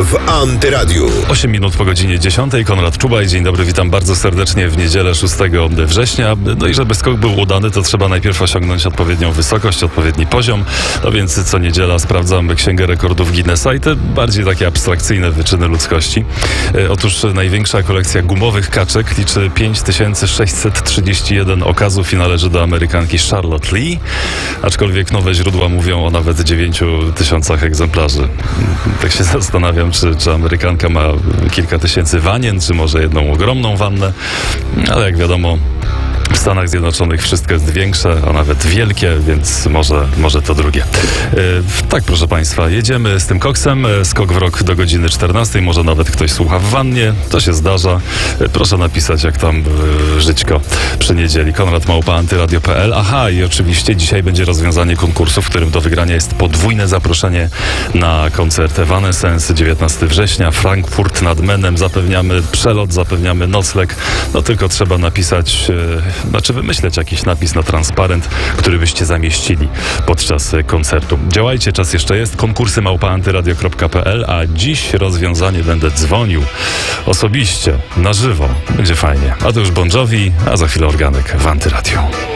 w Antyradiu. 8 minut po godzinie 10. Konrad Czubaj, dzień dobry, witam bardzo serdecznie w niedzielę 6 września. No i żeby skok był udany, to trzeba najpierw osiągnąć odpowiednią wysokość, odpowiedni poziom. No więc co niedziela sprawdzam Księgę Rekordów Guinnessa i te bardziej takie abstrakcyjne wyczyny ludzkości. Otóż największa kolekcja gumowych kaczek liczy 5631 okazów i należy do Amerykanki Charlotte Lee, aczkolwiek nowe źródła mówią o nawet 9000 egzemplarzy. Tak się zastanawiam, czy Amerykanka ma kilka tysięcy wanien, czy może jedną ogromną wannę, ale jak wiadomo, w Stanach Zjednoczonych wszystko jest większe, a nawet wielkie, więc może to drugie. Tak, proszę Państwa, jedziemy z tym koksem. Skok w rok do godziny 14. Może nawet ktoś słucha w wannie. To się zdarza. Proszę napisać, jak tam żyćko przy niedzieli. Konrad@antyradio.pl. Aha, i oczywiście dzisiaj będzie rozwiązanie konkursu, w którym do wygrania jest podwójne zaproszenie na koncert Evanescence 19 września. Frankfurt nad Menem. Zapewniamy przelot, zapewniamy nocleg. No tylko trzeba napisać... wymyśleć jakiś napis na transparent, który byście zamieścili podczas koncertu. Działajcie, czas jeszcze jest. Konkursy @antyradio.pl, a dziś rozwiązanie będę dzwonił osobiście, na żywo. Będzie fajnie. A to już Bon Jovi, a za chwilę organek w Antyradiu.